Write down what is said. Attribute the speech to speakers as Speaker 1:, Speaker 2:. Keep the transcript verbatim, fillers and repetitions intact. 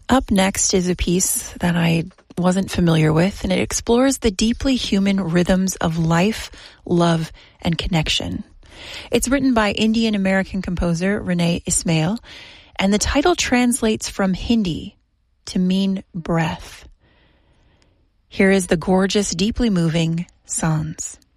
Speaker 1: Up next is a piece that I wasn't familiar with, and it explores the deeply human rhythms of life, love, and connection. It's written by Indian-American composer Renee Ismail, and the title translates from Hindi to mean breath. Here is the gorgeous, deeply moving Sanz.